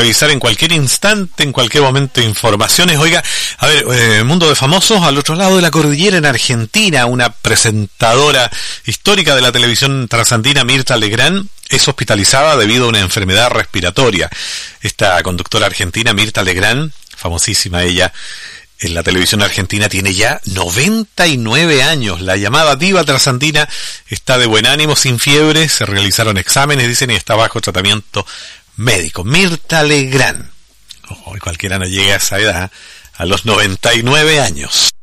revisar en cualquier instante, en cualquier momento, informaciones. Oiga, a ver, Mundo de Famosos, al otro lado de la cordillera en Argentina, una presentadora histórica de la televisión trasandina, Mirta Legrand, es hospitalizada debido a una enfermedad respiratoria. Esta conductora argentina, Mirta Legrand, famosísima ella en la televisión argentina, tiene ya 99 años. La llamada diva trasandina está de buen ánimo, sin fiebre, se realizaron exámenes, dicen, y está bajo tratamiento médico. Mirta Legrand. Cualquiera no llega a esa edad, a los 99 años.